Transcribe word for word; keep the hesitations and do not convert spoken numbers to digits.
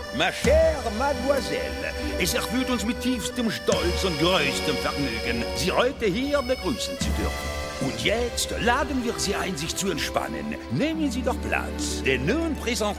Ma chère Mademoiselle, es erfüllt uns mit tiefstem Stolz und größtem Vergnügen, Sie heute hier begrüßen zu dürfen. Und jetzt laden wir Sie ein, sich zu entspannen. Nehmen Sie doch Platz, denn nun präsentieren